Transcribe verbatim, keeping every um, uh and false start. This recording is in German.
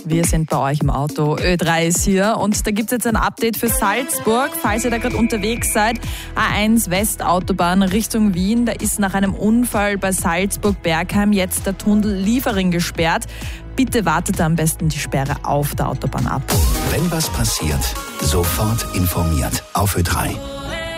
Wir sind bei euch im Auto. Ö drei ist hier und da gibt es jetzt ein Update für Salzburg. Falls ihr da gerade unterwegs seid, A eins Westautobahn Richtung Wien, da ist nach einem Unfall bei Salzburg-Bergheim jetzt der Tunnel Liefering gesperrt. Bitte wartet am besten die Sperre auf der Autobahn ab. Wenn was passiert, sofort informiert auf Ö drei.